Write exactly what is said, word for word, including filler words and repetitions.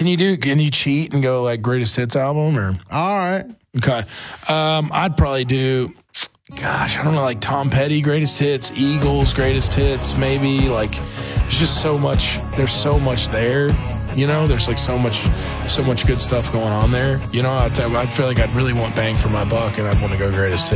Can you do? Can you cheat and go like greatest hits album or? All right. Okay. Um, I'd probably do. Gosh, I don't know, like Tom Petty greatest hits, Eagles greatest hits, maybe. Like, there's just so much. There's so much there. You know, there's like so much, so much good stuff going on there. You know, I th- I feel like I'd really want bang for my buck, and I'd want to go greatest hits.